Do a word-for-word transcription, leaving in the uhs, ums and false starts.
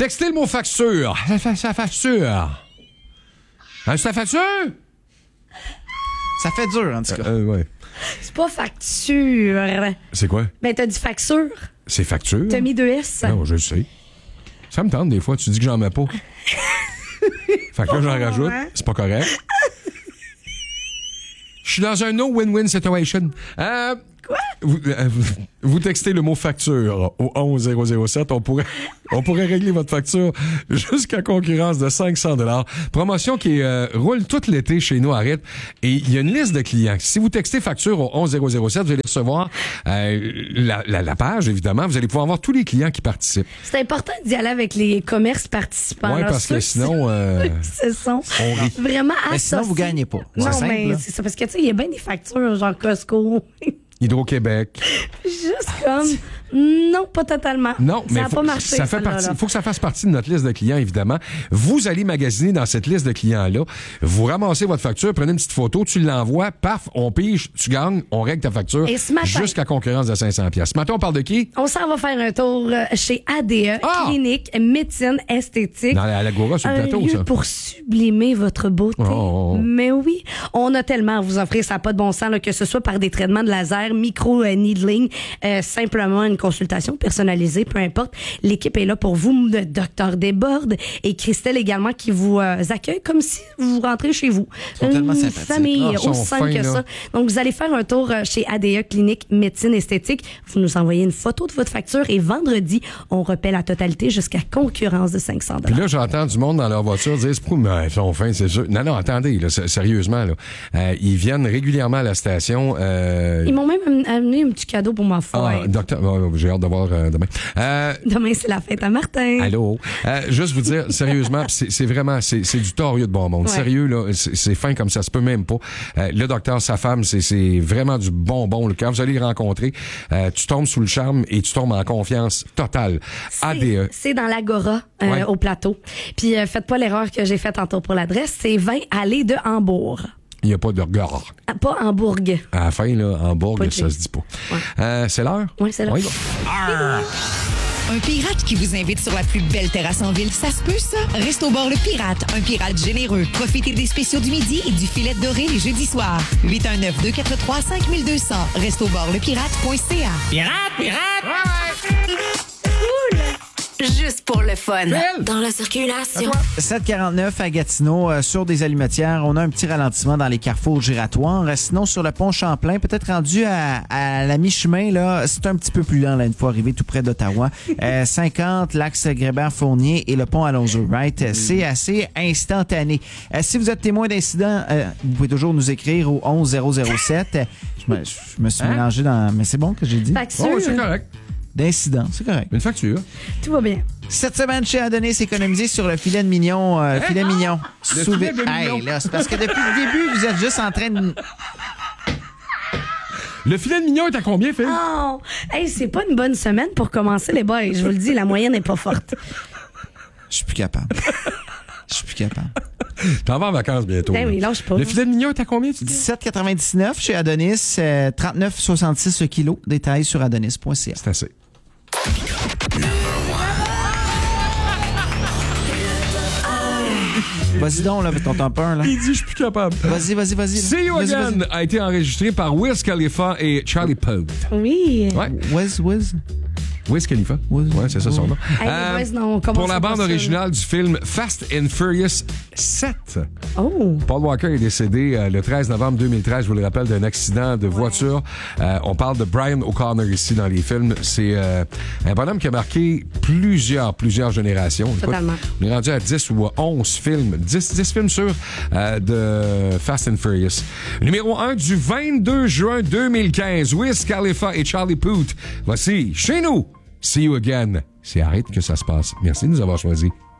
Textez le mot facture. Sa facture. Hein, c'est ta facture? Ça fait dur, en tout cas. Euh, ouais. C'est pas facture. C'est quoi? Ben, t'as dit facture. C'est facture. T'as mis deux S. Non, je le sais. Ça me tente des fois, tu dis que j'en mets pas. Fait que là, j'en rajoute. C'est pas correct. Je suis dans un no win-win situation. Euh, Quoi? Vous, euh, vous textez le mot facture au onze zéro zéro sept. On pourrait, on pourrait régler votre facture jusqu'à concurrence de cinq cents dollars. Promotion qui euh, roule tout l'été chez nous à Rythme. Et il y a une liste de clients. Si vous textez facture au onze zéro zéro sept, vous allez recevoir euh, la, la, la page, évidemment. Vous allez pouvoir voir tous les clients qui participent. C'est important d'y aller avec les commerces participants. Oui, là. parce Ça, que sinon... Euh, ce sont on rit. vraiment associés. Mais sinon, vous gagnez pas. Non, C'est simple, mais là. c'est ça. Parce que, tu sais, il y a bien des factures, genre Costco. Hydro-Québec. Juste comme... Non, pas totalement. Non, ça mais n'a faut, pas marché. ça fait celle-là, partie. là. Il faut que ça fasse partie de notre liste de clients, évidemment. Vous allez magasiner dans cette liste de clients-là. Vous ramassez votre facture, prenez une petite photo, tu l'envoies, paf, on pige, tu gagnes, on règle ta facture Et ce matin- jusqu'à concurrence de cinq cents dollars. Ce matin, on parle de qui? On s'en va faire un tour euh, chez A D E, Ah! clinique, médecine esthétique. Dans la- à l'Agora, sur le un plateau, lieu ça. pour sublimer votre beauté. Oh. Mais oui, on a tellement à vous offrir, ça n'a pas de bon sens, là, que ce soit par des traitements de laser, micro-needling, euh, simplement une consultation personnalisée, peu importe. L'équipe est là pour vous, le docteur Desbordes et Christelle également qui vous euh, accueille comme si vous rentrez chez vous. Ils sont tellement sympathiques. famille Ah, ils sont aussi simple fins, que là. ça. Donc, vous allez faire un tour euh, chez A D E Clinique Médecine Esthétique. Vous nous envoyez une photo de votre facture et vendredi, on repaie la totalité jusqu'à concurrence de cinq cents dollars. Puis là, j'entends du monde dans leur voiture dire, c'est pour, mais ils sont fins, c'est sûr. Non, non, attendez, là, s- sérieusement, là. Euh, ils viennent régulièrement à la station. Euh, Ils m'ont même am- amené un petit cadeau pour ma ah, fête. docteur, oh, j'ai hâte de voir euh, demain. Euh, Demain, c'est la fête à Martin. Allô? Euh, juste vous dire, sérieusement, c'est, c'est vraiment, c'est, c'est du torieux de bon monde. Ouais. Sérieux, là, c'est, c'est fin comme ça se peut même pas. Euh, le docteur, sa femme, c'est, c'est vraiment du bonbon. Là. Quand vous allez les rencontrer, euh, tu tombes sous le charme et tu tombes en confiance totale. A D E. C'est dans l'Agora, euh, Ouais. au plateau. Puis, euh, faites pas l'erreur que j'ai faite tantôt pour l'adresse. C'est vingt allée de Hambourg. Il n'y a pas de regard. Ah, pas Hambourg. À la fin, là, en Bourg, Pas de ça G. se dit pas. Ouais. Euh, c'est l'heure? Oui, c'est l'heure. On y va. Un pirate qui vous invite sur la plus belle terrasse en ville, ça se peut, ça? Reste au bord le pirate, un pirate généreux. Profitez des spéciaux du midi et du filet doré les jeudis soirs. huit un neuf, deux quatre trois, cinq deux zéro zéro. Reste au bord le pirate point c a. Pirate, pirate! Juste pour le fun. Belle. Dans la circulation. sept quarante-neuf à Gatineau, euh, sur des allumettières. On a un petit ralentissement dans les carrefours giratoires. Euh, Sinon, sur le pont Champlain, peut-être rendu à, à la mi-chemin, là, c'est un petit peu plus lent, là, une fois arrivé tout près d'Ottawa. Euh, cinquante, l'axe Grébert-Fournier et le pont Alonso Wright. Euh, C'est assez instantané. Euh, si vous êtes témoin d'incident, euh, vous pouvez toujours nous écrire au onze zéro zéro sept. Euh, Je me, je me suis Hein? mélangé dans... Mais c'est bon que j'ai dit. Facture. Oh, c'est correct. D'incident, c'est correct. Une facture. Tout va bien. Cette semaine, chez Adonis, économisé sur le filet de mignon. Euh, filet mignon. Le Sous- filet de mignon. Hey, là, c'est parce que depuis le début, vous êtes juste en train de... Le filet de mignon est à combien, Phil? Oh, hey, c'est pas une bonne semaine pour commencer, les boys. Je vous le dis, la moyenne n'est pas forte. Je suis plus capable. Je suis plus capable. T'en vas en vacances bientôt. Ben là. oui, lâche pas. Le filet de mignon est à combien, tu dis? dix-sept quatre-vingt-dix-neuf chez Adonis, euh, trente-neuf soixante-six le kilo. Détails sur adonis point c a. C'est assez. Vas-y donc, là, avec ton tampon, là. Il dit, je suis plus capable. Vas-y, vas-y, vas-y. là. See You Vas-y, Again vas-y. a été enregistré par Wiz Khalifa et Charlie Puth. Oui. Ouais. Wiz, Wiz. Wiz Khalifa. Wiz. Ouais, c'est ça son nom. Hey, les boys, non, on commence pour la pas bande ça, originale du film Fast and Furious sept. Oh. Paul Walker est décédé euh, le treize novembre deux mille treize, je vous le rappelle, d'un accident de voiture. Euh, on parle de Brian O'Connor ici dans les films. C'est euh, un bonhomme qui a marqué plusieurs, plusieurs générations. Écoute, Totalement. on est rendu à dix ou à onze films. dix, dix films sur euh, de Fast and Furious. Numéro un du vingt-deux juin deux mille quinze. Wiz Khalifa et Charlie Puth. Voici, chez nous, See You Again. C'est arrête que ça se passe. Merci de nous avoir choisis.